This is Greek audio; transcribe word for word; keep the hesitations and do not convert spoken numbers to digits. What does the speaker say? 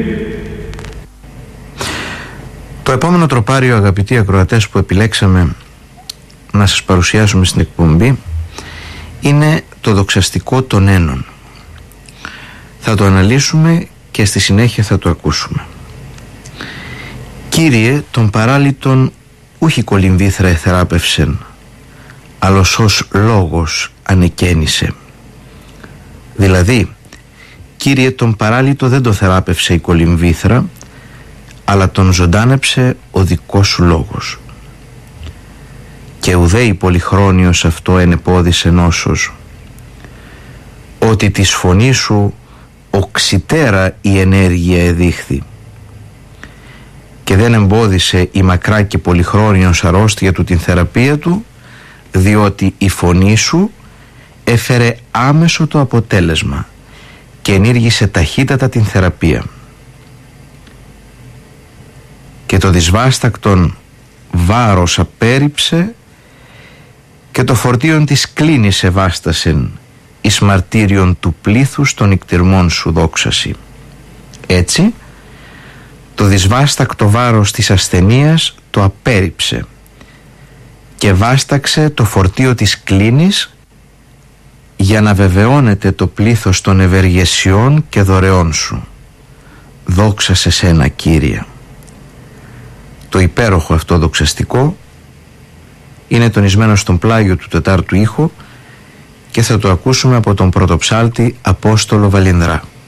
Το επόμενο τροπάριο, αγαπητοί ακροατές, που επιλέξαμε να σας παρουσιάσουμε στην εκπομπή είναι το δοξαστικό των Ένων. Θα το αναλύσουμε και στη συνέχεια θα το ακούσουμε. Κύριε, τον παράλυτον ούχι κολυμβήθρα εθεράπευσεν, αλλος ως λόγος ανεκαίνησε. Δηλαδή, Κύριε, τον παράλυτο δεν το θεράπευσε η κολυμβήθρα, αλλά τον ζωντάνεψε ο δικός σου λόγος. Και ουδέη πολυχρόνιος αυτό ενεπώδησε νόσος, ότι της φωνής σου οξυτέρα η ενέργεια εδείχθη, και δεν εμπόδισε η μακρά και πολυχρόνιος αρρώστια του την θεραπεία του, διότι η φωνή σου έφερε άμεσο το αποτέλεσμα και ενήργησε ταχύτατα την θεραπεία. Και το δυσβάστακτον βάρος απέρριψε και το φορτίον της κλίνης εβάστασεν εις μαρτύριον του πλήθους των ικτυρμών σου δόξαση. Έτσι το δυσβάστακτο βάρος της ασθενείας το απέρριψε και βάσταξε το φορτίο της κλίνης για να βεβαιώνεται το πλήθος των ευεργεσιών και δωρεών σου. Δόξα σε σένα, Κύριε. Το υπέροχο αυτό δοξαστικό είναι τονισμένο στον πλάγιο του τετάρτου ήχου και θα το ακούσουμε από τον πρωτοψάλτη Απόστολο Βαλινδρά.